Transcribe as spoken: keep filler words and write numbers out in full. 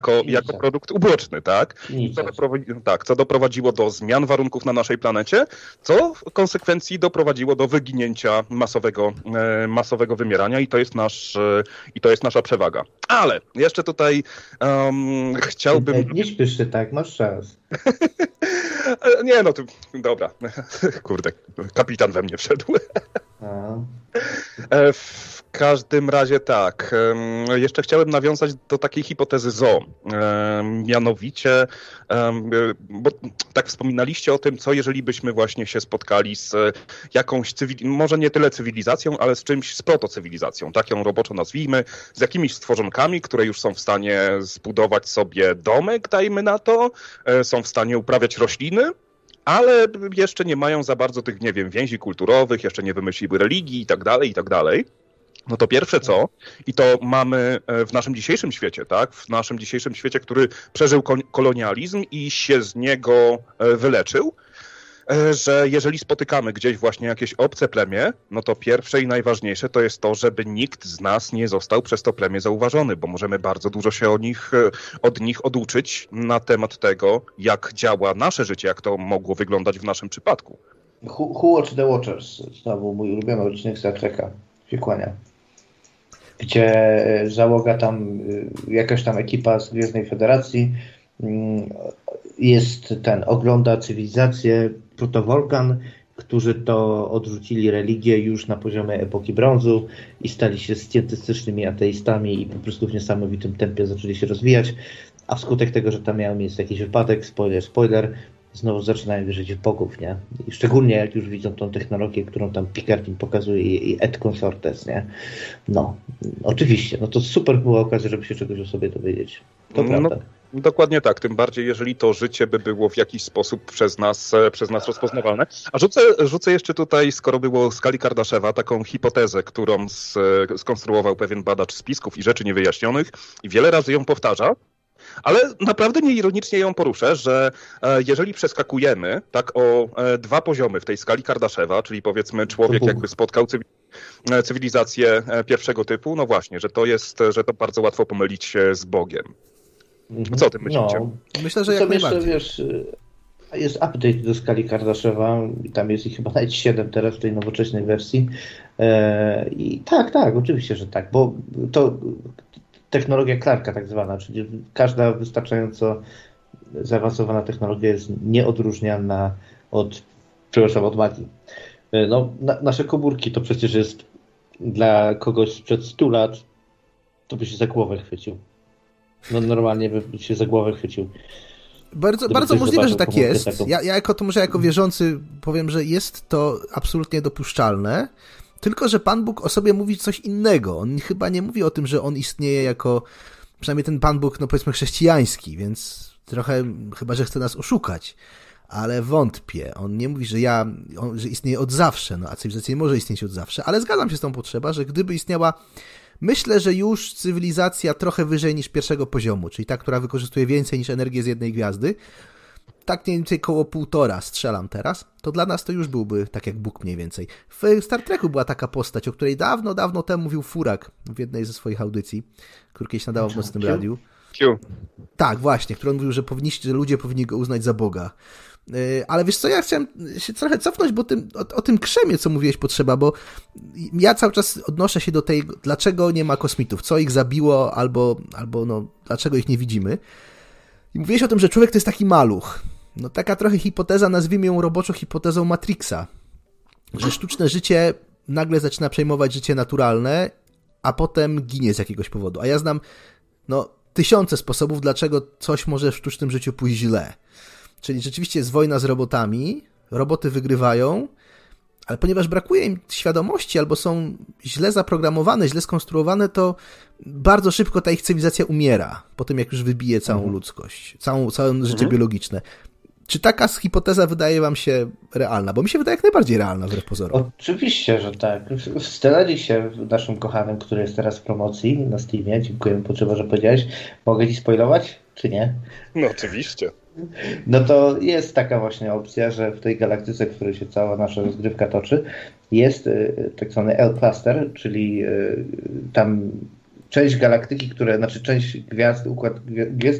Jako, jako produkt uboczny, tak? Co, doprowadzi, tak? Co doprowadziło do zmian warunków na naszej planecie, co w konsekwencji doprowadziło do wyginięcia masowego, e, masowego wymierania i to jest nasz, e, i to jest nasza przewaga. Ale jeszcze tutaj um, chciałbym... Nie, nie śpiesz się tak, masz czas. Nie, no to dobra. Kurde, kapitan we mnie wszedł. W każdym razie tak. Jeszcze chciałem nawiązać do takiej hipotezy zoo. Mianowicie, bo tak wspominaliście o tym, co jeżeli byśmy właśnie się spotkali z jakąś, cywil... może nie tyle cywilizacją, ale z czymś, z protocywilizacją, tak ją roboczo nazwijmy, z jakimiś stworzonkami, które już są w stanie zbudować sobie domek, dajmy na to, są w stanie uprawiać rośliny, ale jeszcze nie mają za bardzo tych, nie wiem, więzi kulturowych, jeszcze nie wymyśliły religii i tak dalej, i tak dalej. No to pierwsze co, i to mamy w naszym dzisiejszym świecie, tak, w naszym dzisiejszym świecie, który przeżył kolonializm i się z niego wyleczył, że jeżeli spotykamy gdzieś właśnie jakieś obce plemię, no to pierwsze i najważniejsze to jest to, żeby nikt z nas nie został przez to plemię zauważony, bo możemy bardzo dużo się o nich, od nich oduczyć na temat tego, jak działa nasze życie, jak to mogło wyglądać w naszym przypadku. Who, who Watch the Watchers? Znowu mój ulubiony odcinek Star Treka. Się kłania. Gdzie załoga tam, jakaś tam ekipa z Gwiezdnej Federacji jest ten, ogląda cywilizację Proto-Wolgan, którzy to odrzucili religię już na poziomie epoki brązu i stali się scjentystycznymi ateistami i po prostu w niesamowitym tempie zaczęli się rozwijać, a wskutek tego, że tam miał miejsce jakiś wypadek, spoiler, spoiler, znowu zaczynają wierzyć w bogów, nie? I szczególnie jak już widzą tą technologię, którą tam Picard im pokazuje i et consortes, nie? No, oczywiście, no to super była okazja, żeby się czegoś o sobie dowiedzieć. To no, prawda. Dokładnie tak, tym bardziej jeżeli to życie by było w jakiś sposób przez nas, przez nas rozpoznawalne. A rzucę, rzucę jeszcze tutaj, skoro było skali Kardaszewa, taką hipotezę, którą z, skonstruował pewien badacz spisków i rzeczy niewyjaśnionych i wiele razy ją powtarza. Ale naprawdę nieironicznie ją poruszę, że jeżeli przeskakujemy tak o dwa poziomy w tej skali Kardaszewa, czyli powiedzmy człowiek jakby spotkał cywilizację pierwszego typu, no właśnie, że to jest, że to bardzo łatwo pomylić się z Bogiem. Co o tym myślicie? No. Myślę, że jak najbardziej. Wiesz, jest update do skali Kardaszewa i tam jest ich chyba nawet siedem teraz w tej nowocześnej wersji. I tak, tak, oczywiście, że tak, bo to technologia Clarka tak zwana, czyli każda wystarczająco zaawansowana technologia jest nieodróżniana od, przepraszam, od magii. No, na, nasze komórki to przecież jest dla kogoś sprzed stu lat, to by się za głowę chwycił. No normalnie by się za głowę chwycił. Bardzo, bardzo możliwe, że tak jest. Ja, ja jako to może jako wierzący powiem, że jest to absolutnie dopuszczalne. Tylko że Pan Bóg o sobie mówi coś innego. On chyba nie mówi o tym, że on istnieje jako, przynajmniej ten Pan Bóg, no powiedzmy chrześcijański, więc trochę chyba, że chce nas oszukać. Ale wątpię. On nie mówi, że ja, on, że istnieje od zawsze, no a cywilizacja nie może istnieć od zawsze. Ale zgadzam się z tą potrzebą, że gdyby istniała, myślę, że już cywilizacja trochę wyżej niż pierwszego poziomu, czyli ta, która wykorzystuje więcej niż energię z jednej gwiazdy, tak mniej więcej koło półtora strzelam teraz, to dla nas to już byłby tak jak Bóg mniej więcej. W Star Treku była taka postać, o której dawno, dawno temu mówił Furak w jednej ze swoich audycji, który kiedyś nadawał w Nocnym Radiu. Q. Tak, właśnie, który on mówił, że, powinniście, że ludzie powinni go uznać za Boga. Yy, ale wiesz co, ja chciałem się trochę cofnąć, bo tym, o, o tym krzemie, co mówiłeś, potrzeba, bo ja cały czas odnoszę się do tej, dlaczego nie ma kosmitów, co ich zabiło, albo, albo no, dlaczego ich nie widzimy. I mówiłeś o tym, że człowiek to jest taki maluch. No taka trochę hipoteza, nazwijmy ją roboczo hipotezą Matrixa, że sztuczne życie nagle zaczyna przejmować życie naturalne, a potem ginie z jakiegoś powodu. A ja znam no, tysiące sposobów, dlaczego coś może w sztucznym życiu pójść źle. Czyli rzeczywiście jest wojna z robotami, roboty wygrywają, ale ponieważ brakuje im świadomości albo są źle zaprogramowane, źle skonstruowane, to bardzo szybko ta ich cywilizacja umiera, po tym jak już wybije całą mhm. ludzkość, całą, całe życie mhm. biologiczne. Czy taka hipoteza wydaje wam się realna? Bo mi się wydaje jak najbardziej realna, wbrew pozorom. Oczywiście, że tak. W Stellaриsie, naszym kochanym, który jest teraz w promocji na Steamie, dziękuję, potrzeba, że powiedziałeś. Mogę ci spoilować, czy nie? No oczywiście. No to jest taka właśnie opcja, że w tej galaktyce, w której się cała nasza rozgrywka toczy, jest tak zwany L-cluster, czyli tam część galaktyki, które, znaczy część gwiazd, układ gwiazd,